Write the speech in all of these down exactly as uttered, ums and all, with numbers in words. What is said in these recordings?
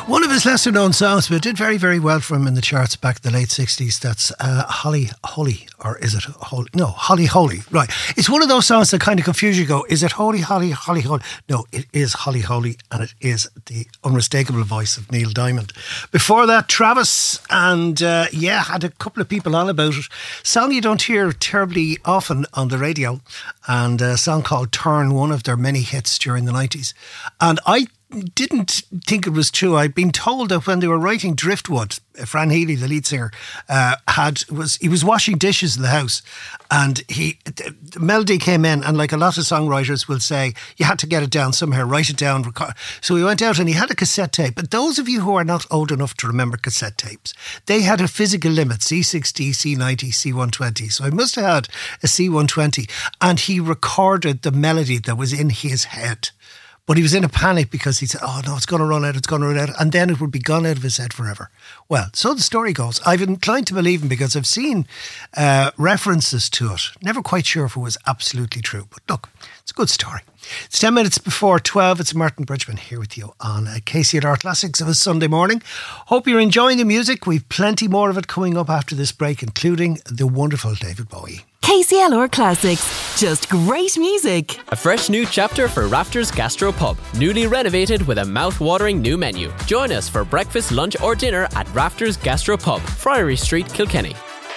One of his lesser known songs, but it did very, very well for him in the charts back in the late sixties. That's uh, Holly Holy, or is it Holy? No, Holly Holy. Right. It's one of those songs that kind of confuse you. Go, is it Holy, Holly, Holly, Holy? No, it is Holly Holy, and it is the unmistakable voice of Neil Diamond. Before that, Travis, and uh, yeah, had a couple of people on about it. Song you don't hear terribly often on the radio, and a song called Turn, one of their many hits during the nineties. And I didn't think it was true. I'd been told that when they were writing Driftwood, Fran Healy, the lead singer, uh, had was he was washing dishes in the house, and he the melody came in, and like a lot of songwriters will say, you had to get it down somehow, write it down. Record. So he went out and he had a cassette tape. But those of you who are not old enough to remember cassette tapes, they had a physical limit: C sixty, C ninety, C one twenty. So he must have had a C one twenty, and he recorded the melody that was in his head. But he was in a panic because he said, oh no, it's going to run out, it's going to run out. And then it would be gone out of his head forever. Well, so the story goes. I've inclined to believe him because I've seen uh, references to it. Never quite sure if it was absolutely true. But look, it's a good story. It's ten minutes before twelve. It's Martin Bridgman here with you on uh, K C L R Classics of a Sunday morning. Hope you're enjoying the music. We've plenty more of it coming up after this break, including the wonderful David Bowie. K C L R Classics, just great music. A fresh new chapter for Rafters Gastro Pub, newly renovated with a mouth-watering new menu. Join us for breakfast, lunch or dinner at Rafters Gastro Pub, Friary Street, Kilkenny.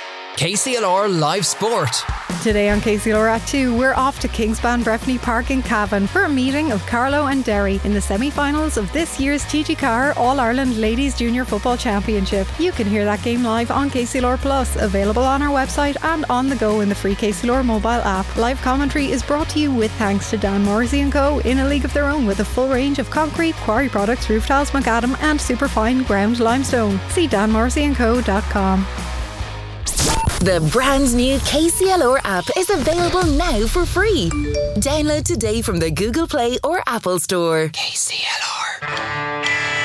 K C L R Live Sport. Today on K C L R at two, we're off to Kingspan Breffni Park in Cavan for a meeting of Carlow and Derry in the semi-finals of this year's T G Carr All-Ireland Ladies Junior Football Championship. You can hear that game live on K C L R Plus, available on our website and on the go in the free K C L R mobile app. Live commentary is brought to you with thanks to Dan Morrissey and Co. in a league of their own with a full range of concrete, quarry products, roof tiles, macadam and superfine ground limestone. See dan morrissey and co dot com. The brand new K C L R app is available now for free. Download today from the Google Play or Apple Store. K C L R.